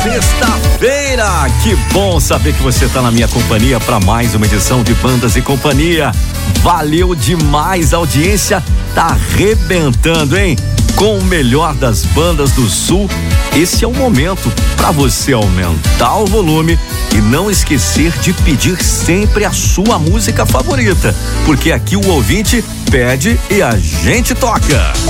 Sexta-feira, que bom saber que você tá na minha companhia para mais uma edição de Bandas e Companhia. Valeu demais, a audiência tá arrebentando, hein? Com o melhor das bandas do Sul, esse é o momento para você aumentar o volume e não esquecer de pedir sempre a sua música favorita, porque aqui o ouvinte pede e a gente toca.